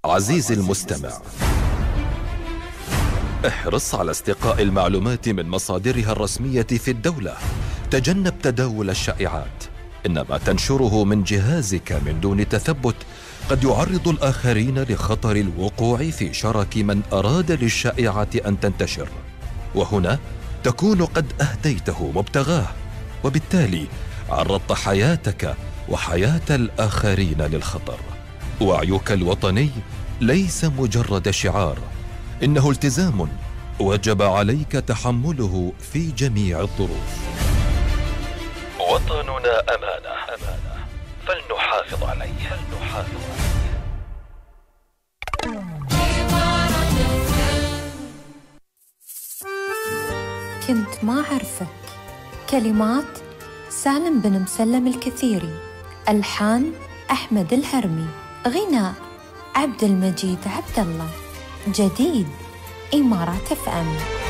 عزيزي المستمع، احرص على استقاء المعلومات من مصادرها الرسمية في الدولة. تجنب تداول الشائعات، إن ما تنشره من جهازك من دون تثبت قد يعرض الآخرين لخطر الوقوع في شرك من أراد للشائعة أن تنتشر، وهنا تكون قد أهديته مبتغاه، وبالتالي عرضت حياتك وحياة الآخرين للخطر. وعيك الوطني ليس مجرد شعار، إنه التزام وجب عليك تحمله في جميع الظروف. وطننا أمانة، فلنحافظ عليه. كنت ما أعرفك. كلمات سالم بن مسلم الكثيري، ألحان أحمد الهرمي، غناء عبد المجيد عبد الله. جديد إمارات FM.